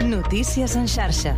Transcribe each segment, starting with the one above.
Notícies en xarxa.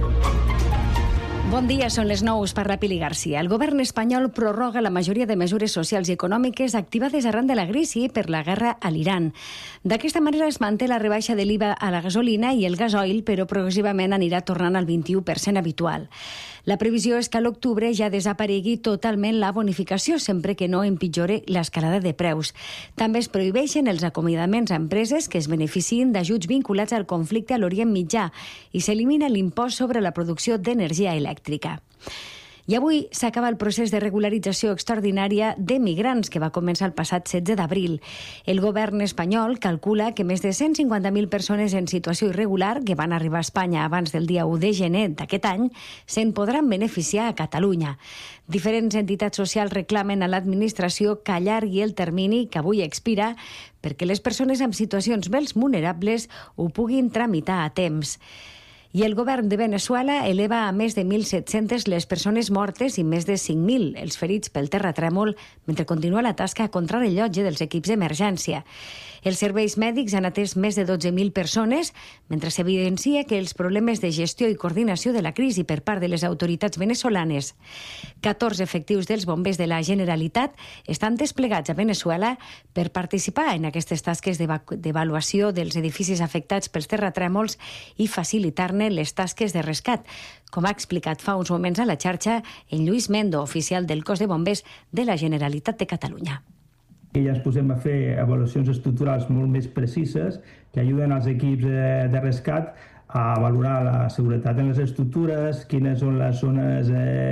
Bon dia, són les 9, per la Pili Garcia. El govern espanyol prorroga la majoria de mesures socials i econòmiques activades arran de la crisi per la guerra a l'Iran. D'aquesta manera es manté la rebaixa de l'IVA a la gasolina i el gasoil, però progressivament anirà tornant al 21% habitual. La previsió és que a l'octubre ja desaparegui totalment la bonificació, sempre que no empitjore l'escalada de preus. També es prohibeixen els acomiadaments a empreses que es beneficien d'ajuts vinculats al conflicte a l'Orient Mitjà i s'elimina l'impost sobre la producció d'energia elèctrica. I avui s'acaba el procés de regularització extraordinària de migrants que va començar el passat 16 d'abril. El govern espanyol calcula que més de 150.000 persones en situació irregular que van arribar a Espanya abans del dia 1 de gener d'aquest any se'n podran beneficiar a Catalunya. Diferents entitats socials reclamen a l'administració que allargui el termini que avui expira perquè les persones amb situacions més vulnerables ho puguin tramitar a temps. I el govern de Veneçuela eleva a més de 1.700 les persones mortes i més de 5.000 els ferits pel terratrèmol mentre continua la tasca contra el rellotge dels equips d'emergència. Els serveis mèdics han atès més de 12.000 persones, mentre s'evidencia que els problemes de gestió i coordinació de la crisi per part de les autoritats venezolanes. 14 efectius dels bombers de la Generalitat estan desplegats a Veneçuela per participar en aquestes tasques d'avaluació dels edificis afectats pels terratrèmols i facilitar-ne les tasques de rescat, com ha explicat fa uns moments a la xarxa en Lluís Mendo, oficial del cos de bombers de la Generalitat de Catalunya. I ja ens posem a fer avaluacions estructurals molt més precises que ajuden als equips de rescat a valorar la seguretat en les estructures, quines són les zones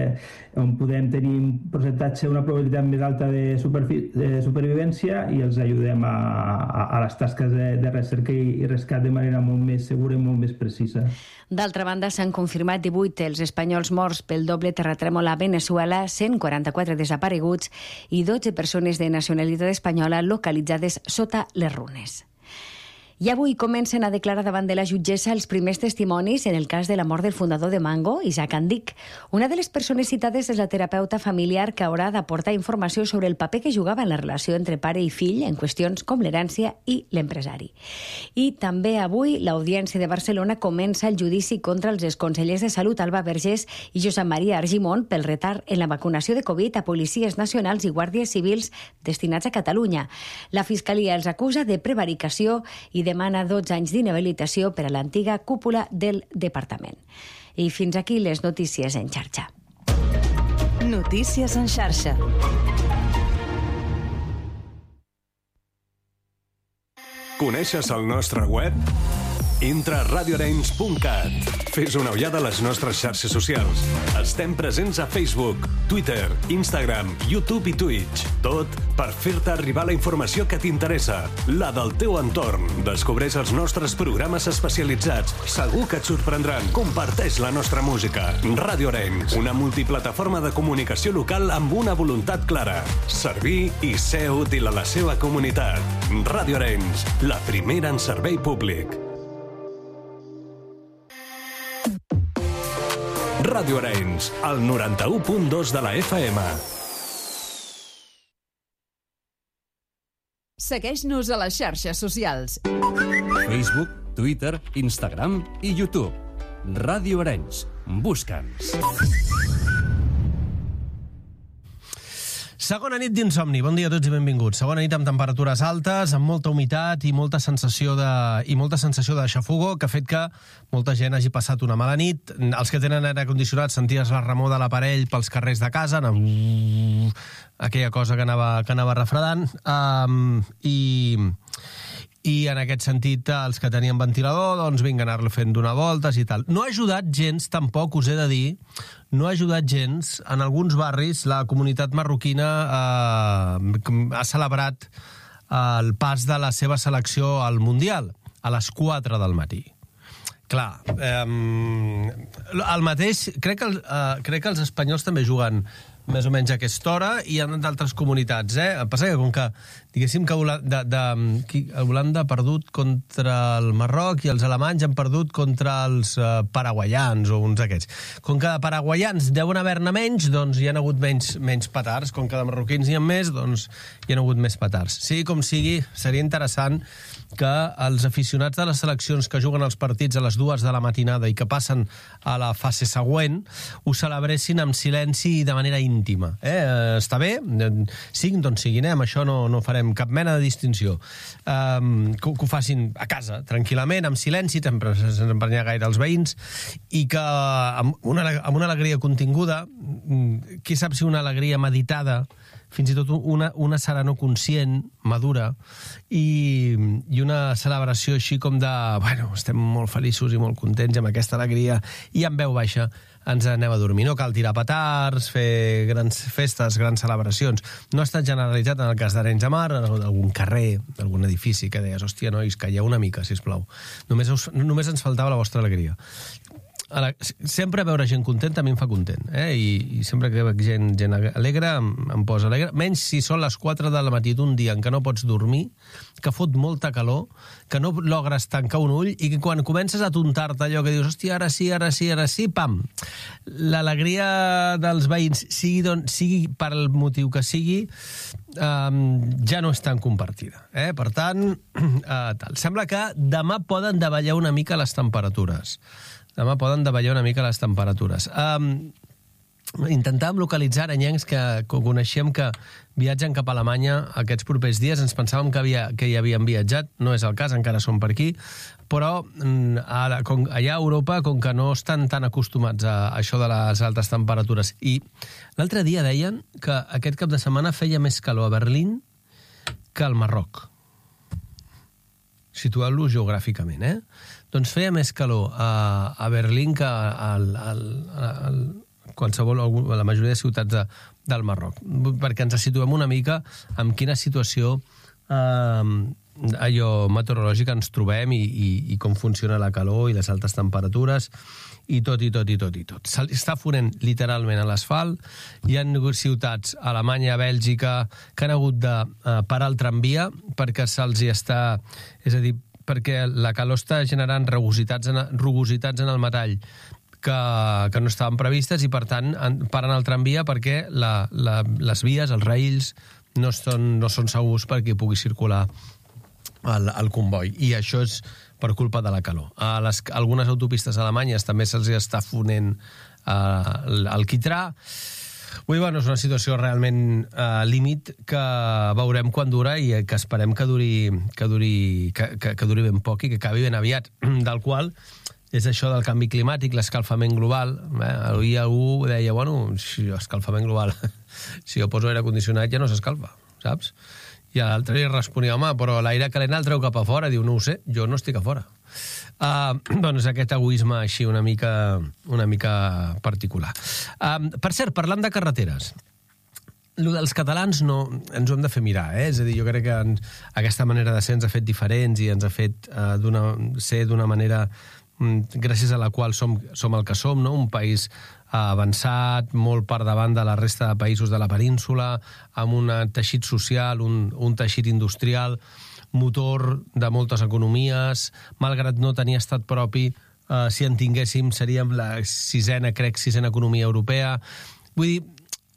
on podem tenir un percentatge, una probabilitat més alta de supervivència i els ajudem a les tasques de recerca i rescat de manera molt més segura i molt més precisa. D'altra banda, s'han confirmat 18 els espanyols morts pel doble terratrèmol a Veneçuela, 144 desapareguts i 12 persones de nacionalitat espanyola localitzades sota les runes. I avui comencen a declarar davant de la jutgessa els primers testimonis en el cas de la mort del fundador de Mango, Isaac Andic. Una de les persones citades és la terapeuta familiar que haurà d'aportar informació sobre el paper que jugava en la relació entre pare i fill en qüestions com l'herència i l'empresari. I també avui l'Audiència de Barcelona comença el judici contra els exconsellers de Salut Alba Vergés i Josep Maria Argimon pel retard en la vacunació de Covid a policies nacionals i guàrdies civils destinats a Catalunya. La Fiscalia els acusa de prevaricació i demana 12 anys d'inhabilitació per a l'antiga cúpula del departament. I fins aquí les notícies en xarxa. Notícies en xarxa. Coneixes el nostre web? Entra a radioarenys.cat. Fes una ullada a les nostres xarxes socials. Estem presents a Facebook, Twitter, Instagram, YouTube i Twitch. Tot per fer-te arribar la informació que t'interessa, la del teu entorn. Descobreix els nostres programes especialitzats. Segur que et sorprendran. Comparteix la nostra música. Ràdio Arenys, una multiplataforma de comunicació local amb una voluntat clara. Servir i ser útil a la seva comunitat. Ràdio Arenys, la primera en servei públic. Ràdio Arenys, al 91.2 de la FM. Segueix-nos a les xarxes socials. Facebook, Twitter, Instagram i YouTube. Ràdio Arenys. Busca'ns. Segona nit d'insomni. Bon dia a tots i benvinguts. Segona nit amb temperatures altes, amb molta humitat i molta sensació de xafugo, que ha fet que molta gent hagi passat una mala nit. Els que tenen aire condicionat senties la remor de l'aparell pels carrers de casa, aquella cosa que anava refredant, i en aquest sentit els que tenien ventilador doncs vinga, anar-lo fent donar voltes i tal. No ha ajudat gens, tampoc us he de dir, no ha ajudat gens. En alguns barris la comunitat marroquina ha celebrat el pas de la seva selecció al Mundial a les 4 del matí. Clar, el mateix, crec que els espanyols també juguen més o menys a aquesta hora, i hi ha d'altres comunitats. El que passa que, com que, diguéssim que Holanda ha perdut contra el Marroc i els alemanys han perdut contra els paraguaians o uns d'aquests. Com que de paraguaians deuen haver-ne menys, doncs hi ha hagut menys petards. Com que de marroquins n'hi ha més, doncs hi ha hagut més petards. Sigui com sigui, seria interessant que els aficionats de les seleccions que juguen els partits a les 2 de la matinada i que passen a la fase següent ho celebressin amb silenci i de manera íntima. Està bé? Siguin d'on siguin, amb això no farem cap mena de distinció. Que ho facin a casa, tranquil·lament, amb silenci, sense emprenyar gaire els veïns, i que amb una alegria continguda, qui sap si una alegria meditada, fins i tot una serenor conscient, madura, i una celebració així com de, bueno, estem molt feliços i molt contents amb aquesta alegria, i amb veu baixa ens anem a dormir. No cal tirar petards, fer grans festes, grans celebracions. No ha estat generalitzat en el cas d'Arenys de Mar, en algun carrer, algun edifici, que deies, hòstia, nois, calleu una mica, sisplau. Només ens faltava la vostra alegria. Sempre veure gent contenta a mi em fa content, i sempre que veig gent alegre em posa alegre, menys si són les 4 del matí d'un dia en què no pots dormir, que fot molta calor, que no logres tancar un ull, i que quan comences a tontar-te allò que dius, hòstia, ara sí, pam, l'alegria dels veïns, sigui per el motiu que sigui, ja no és tan compartida. Per tant, sembla que demà poden davallar una mica les temperatures. Intentàvem localitzar arenyencs que coneixem que viatgen cap a Alemanya aquests propers dies. Ens pensàvem que hi havien viatjat, no és el cas, encara són per aquí, però allà a Europa, com que no estan tan acostumats a això de les altes temperatures. I l'altre dia deien que aquest cap de setmana feia més calor a Berlín que al Marroc. Situant-lo geogràficament, Doncs feia més calor a Berlín que a la majoria de ciutats del Marroc. Perquè ens situem una mica en quina situació meteorològica ens trobem i com funciona la calor i les altes temperatures i tot. Està fonent literalment a l'asfalt. Hi ha ciutats a Alemanya, Bèlgica, que han hagut de parar el tramvia perquè se'ls hi està... És a dir, perquè la calor està generant rugositats en el metall que no estaven previstes i, per tant, paren el tramvia perquè les vies, els raïls, no són segurs perquè pugui circular el comboi. I això és per culpa de la calor. A algunes autopistes alemanyes també se'ls està fonent el quitrà. És una situació realment límit que veurem quan dura i que esperem que duri ben poc i que acabi ben aviat, del qual és això del canvi climàtic, l'escalfament global. Avui algú deia, escalfament global, si jo poso aire condicionat ja no s'escalfa, saps? I l'altre li responia, home, però l'aire calent el treu cap a fora. Diu, no ho sé, jo no estic a fora. Doncs aquest egoisme així una mica particular. Per cert, parlant de carreteres, el dels catalans no ens ho hem de fer mirar, És a dir, jo crec que aquesta manera de ser ens ha fet diferents i ens ha fet ser d'una manera gràcies a la qual som el que som, no? Un país avançat, molt per davant de la resta de països de la península, amb un teixit social, un teixit industrial, motor de moltes economies, malgrat no tenir estat propi, si en tinguéssim seríem la sisena economia europea. Vull dir,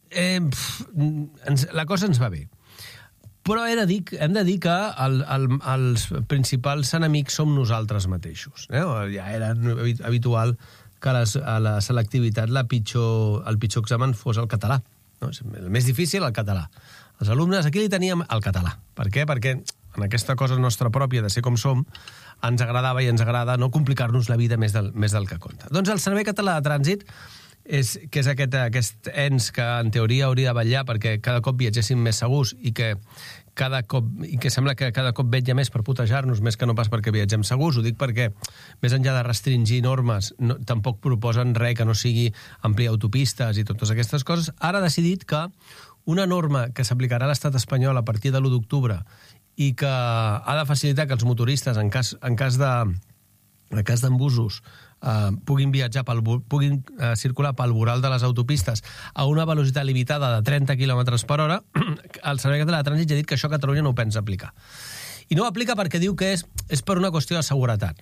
la cosa ens va bé. Però hem de dir que els principals enemics som nosaltres mateixos. Ja era habitual que a la selectivitat el pitjor examen fos el català. El més difícil, el català. Els alumnes, aquí li teníem el català. Per què? Perquè en aquesta cosa nostra pròpia de ser com som, ens agradava i ens agrada no complicar-nos la vida més del que compta. Doncs el Servei Català de Trànsit, que és aquest ens que en teoria hauria de vetllar perquè cada cop viatgéssim més segurs i que sembla que cada cop vetlla més per putejar-nos més que no pas perquè viatgem segurs. Ho dic perquè, més enllà de restringir normes, tampoc proposen res que no sigui ampliar autopistes i totes aquestes coses. Ara ha decidit que una norma que s'aplicarà a l'estat espanyol a partir de l'1 d'octubre i que ha de facilitar que els motoristes, en cas de en el cas d'embusos, puguin puguin circular pel voral de les autopistes a una velocitat limitada de 30 km per hora, el Servei Català de Trànsit ja ha dit que això Catalunya no ho pensa aplicar. I no ho aplica perquè diu que és per una qüestió de seguretat.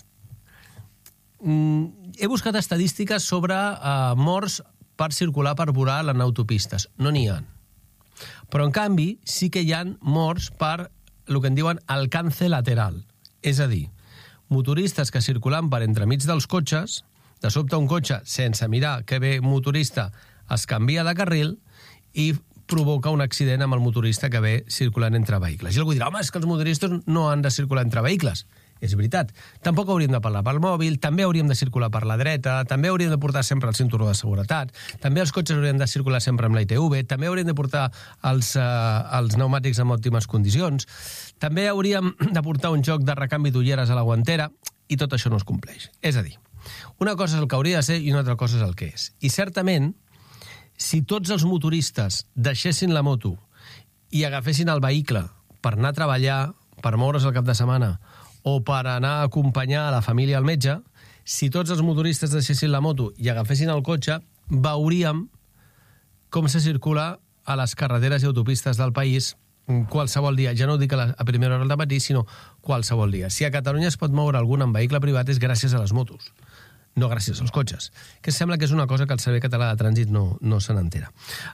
He buscat estadístiques sobre morts per circular per voral en autopistes. No n'hi ha. Però, en canvi, sí que hi ha morts per el que en diuen alcance lateral. És a dir, motoristes que circulen per entremig dels cotxes, de sobte un cotxe, sense mirar que ve motorista, es canvia de carril i provoca un accident amb el motorista que ve circulant entre vehicles. I algú dirà, home, és que els motoristes no han de circular entre vehicles. És veritat. Tampoc hauríem de parlar pel mòbil, també hauríem de circular per la dreta, també hauríem de portar sempre el cinturó de seguretat, també els cotxes haurien de circular sempre amb la ITV, també hauríem de portar els pneumàtics en òptimes condicions, també hauríem de portar un joc de recanvi d'ulleres a la guantera, i tot això no es compleix. És a dir, una cosa és el que hauria de ser i una altra cosa és el que és. I certament, si tots els motoristes deixessin la moto i agafessin el vehicle per anar a treballar, per moure's el cap de setmana, o per anar a acompanyar a la família al metge, si tots els motoristes deixessin la moto i agafessin el cotxe, veuríem com se circula a les carreteres i autopistes del país qualsevol dia. Ja no ho dic a primera hora del matí, sinó qualsevol dia. Si a Catalunya es pot moure algun en vehicle privat és gràcies a les motos, no gràcies als cotxes, que sembla que és una cosa que el Servei Català de Trànsit no se n'entera.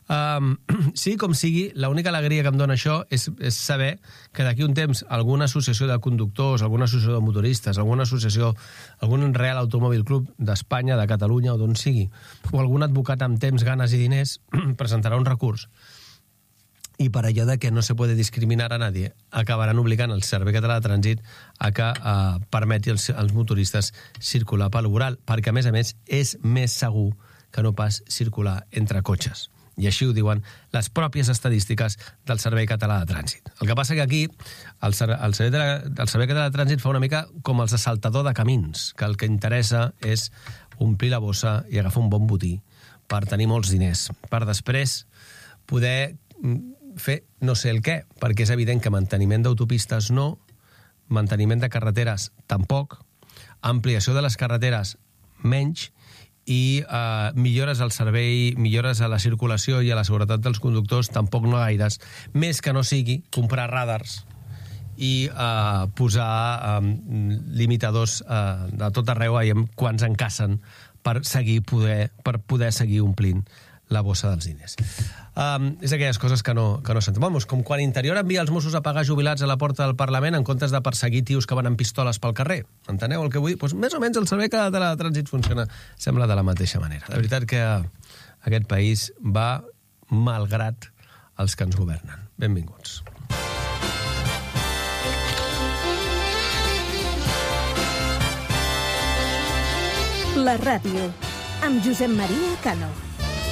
Sí, com sigui, l'única alegria que em dona això és saber que d'aquí un temps alguna associació de conductors, alguna associació de motoristes, alguna associació, algun Real Automòbil Club d'Espanya, de Catalunya o d'on sigui, o algun advocat amb temps, ganes i diners presentarà un recurs i per allò de que no se puede discriminar a nadie acabaran obligant el Servei Català de Trànsit a que permeti als motoristes circular pel voral, perquè a més és més segur que no pas circular entre cotxes. I així ho diuen les pròpies estadístiques del Servei Català de Trànsit. El que passa que aquí el Servei Català de Trànsit fa una mica com els assaltadors de camins, que el que interessa és omplir la bossa i agafar un bon botí per tenir molts diners, per després poder fer no sé el què, perquè és evident que manteniment d'autopistes no, manteniment de carreteres tampoc, ampliació de les carreteres menys i millores al servei, millores a la circulació i a la seguretat dels conductors tampoc no gaires, més que no sigui comprar radars i posar limitadors de tot arreu quants encacen per poder seguir omplint la bossa dels diners. És aquelles coses que no s'entén. Vamos, com quan Interior envia els Mossos a pagar jubilats a la porta del Parlament en comptes de perseguir tios que van amb pistoles pel carrer. Enteneu el que vull dir? Doncs més o menys el Servei Català de Trànsit funciona, sembla, de la mateixa manera. La veritat que aquest país va malgrat els que ens governen. Benvinguts. La ràdio, amb Josep Maria Cano.